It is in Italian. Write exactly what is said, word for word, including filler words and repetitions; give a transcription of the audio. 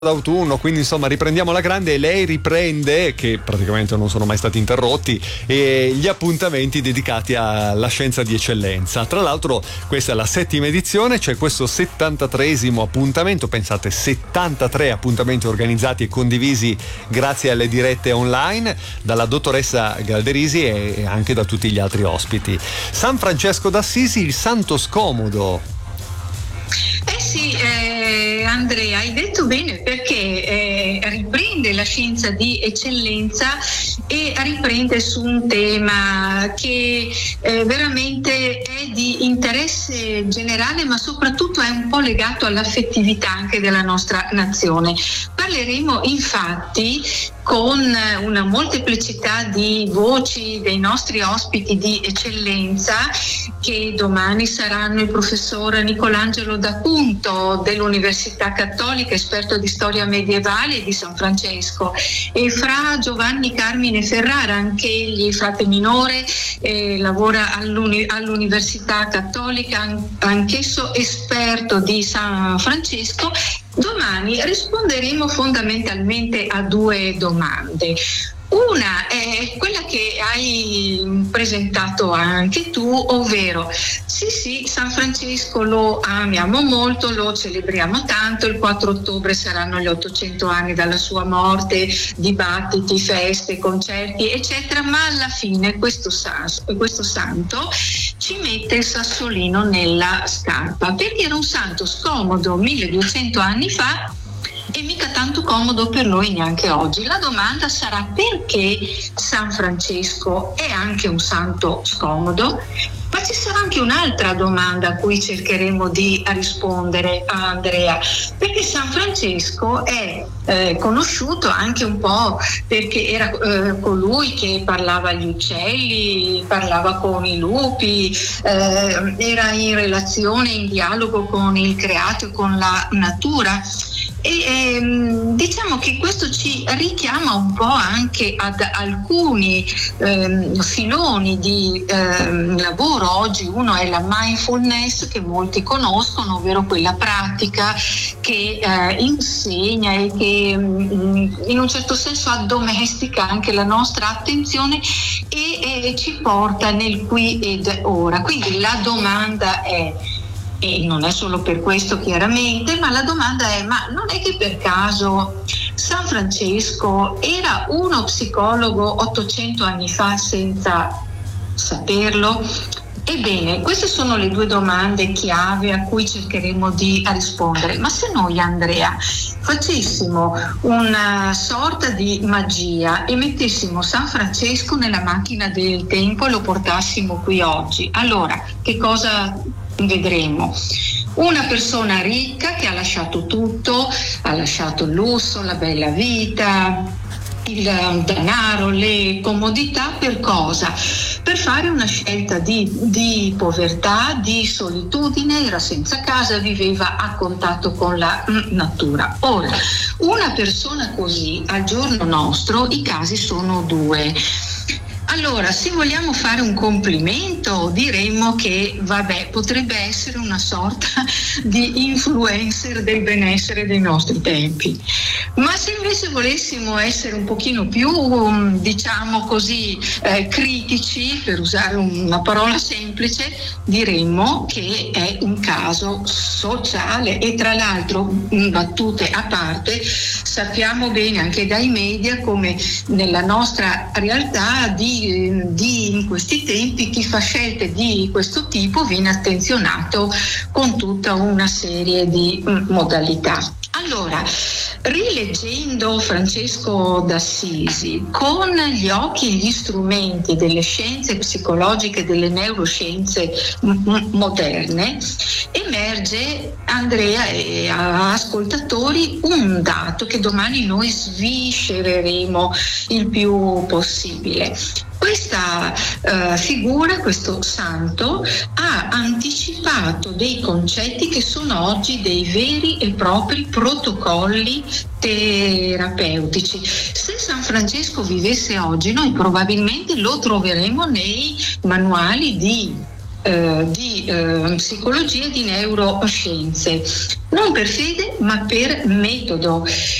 d'autunno, quindi insomma riprendiamo la grande e lei riprende, che praticamente non sono mai stati interrotti, e gli appuntamenti dedicati alla scienza di eccellenza. Tra l'altro questa è la settima edizione, c'è questo settantatreesimo appuntamento, pensate settantatré appuntamenti organizzati e condivisi grazie alle dirette online dalla dottoressa Galderisi e anche da tutti gli altri ospiti. San Francesco d'Assisi, il santo scomodo. Eh sì, eh, Andrea, hai detto bene, perché eh, riprende la scienza di eccellenza e riprende su un tema che eh, veramente è di interesse generale, ma soprattutto è un po' legato all'affettività anche della nostra nazione. Parleremo infatti con una molteplicità di voci dei nostri ospiti di eccellenza, che domani saranno il professor Nicolangelo D'Appunto dell'Università Cattolica, esperto di storia medievale e di San Francesco, e fra Giovanni Carmine Ferrara, anche egli frate minore, eh, lavora all'uni- all'Università Cattolica, anch'esso esperto di San Francesco. Domani risponderemo fondamentalmente a due domande. Una è quella che hai presentato anche tu, ovvero sì sì, San Francesco lo amiamo molto, lo celebriamo tanto, il quattro ottobre saranno gli ottocento anni dalla sua morte, dibattiti, feste, concerti eccetera, ma alla fine questo, sas- questo santo ci mette il sassolino nella scarpa, perché era un santo scomodo milleduecento anni fa e mica tanto comodo per noi neanche oggi. La domanda sarà: perché San Francesco è anche un santo scomodo? Ma ci sarà anche un'altra domanda a cui cercheremo di rispondere, Andrea, perché San Francesco è eh, conosciuto anche un po' perché era eh, colui che parlava agli uccelli, parlava con i lupi, eh, era in relazione, in dialogo con il creato e con la natura. E ehm, diciamo che questo ci richiama un po' anche ad alcuni ehm, filoni di ehm, lavoro. Oggi uno è la mindfulness, che molti conoscono, ovvero quella pratica che eh, insegna e che mh, in un certo senso addomestica anche la nostra attenzione e, e ci porta nel qui ed ora. Quindi la domanda è, e non è solo per questo chiaramente, ma la domanda è: ma non è che per caso San Francesco era uno psicologo ottocento anni fa senza saperlo? Ebbene, queste sono le due domande chiave a cui cercheremo di rispondere. Ma se noi, Andrea, facessimo una sorta di magia e mettessimo San Francesco nella macchina del tempo e lo portassimo qui oggi, allora che cosa vedremo? Una persona ricca che ha lasciato tutto, ha lasciato il lusso, la bella vita, il denaro, le comodità, per cosa? Per fare una scelta di, di povertà, di solitudine, era senza casa, viveva a contatto con la mm, natura. Ora, una persona così al giorno nostro i casi sono due. Allora, se vogliamo fare un complimento, diremmo che, vabbè, potrebbe essere una sorta di influencer del benessere dei nostri tempi. Ma se invece volessimo essere un pochino più, diciamo così, eh, critici, per usare una parola semplice, diremmo che è un caso sociale. E tra l'altro, battute a parte, sappiamo bene anche dai media come nella nostra realtà di Di, in questi tempi chi fa scelte di questo tipo viene attenzionato con tutta una serie di mm, modalità. Allora, rileggendo Francesco d'Assisi con gli occhi e gli strumenti delle scienze psicologiche, delle neuroscienze m- moderne, emerge, Andrea e ascoltatori, un dato che domani noi sviscereremo il più possibile. Questa uh, figura, questo santo, ha anticipato dei concetti che sono oggi dei veri e propri protocolli terapeutici. Se San Francesco vivesse oggi, noi probabilmente lo troveremo nei manuali di eh, di eh, psicologia e di neuroscienze, non per fede ma per metodo.